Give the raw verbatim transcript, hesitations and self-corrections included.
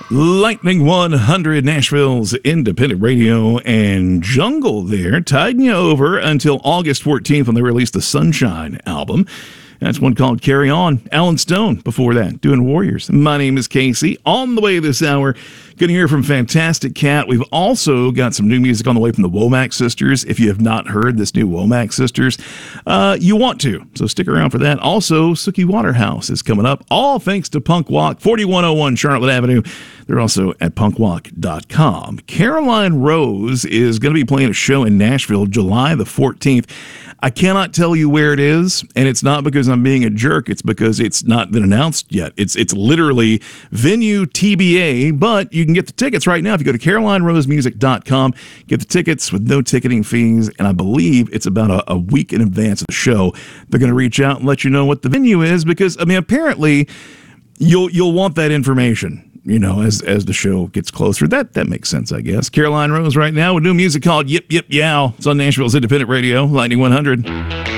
Lightning one hundred, Nashville's independent radio and jungle there, tiding you over until August fourteenth when they released the Sunshine album. That's one called Carry On. Alan Stone before that, doing Warriors. My name is Casey. On the way this hour, going to hear from Fantastic Cat. We've also got some new music on the way from the Womack Sisters. If you have not heard this new Womack Sisters, uh, you want to, so stick around for that. Also, Suki Waterhouse is coming up, all thanks to Punk Walk, forty-one oh one Charlotte Avenue. They're also at punk walk dot com. Caroline Rose is going to be playing a show in Nashville July the fourteenth. I cannot tell you where it is, and it's not because I'm being a jerk. It's because it's not been announced yet. It's it's literally venue T B A, but you can get the tickets right now if you go to caroline rose music dot com. Get the tickets with no ticketing fees, and I believe it's about a, a week in advance of the show. They're going to reach out and let you know what the venue is because, I mean, apparently you'll you'll want that information, you know, as as the show gets closer. That that makes sense, I guess. Caroline Rose right now with new music called Yip Yip Yow. It's on Nashville's independent radio, Lightning one hundred.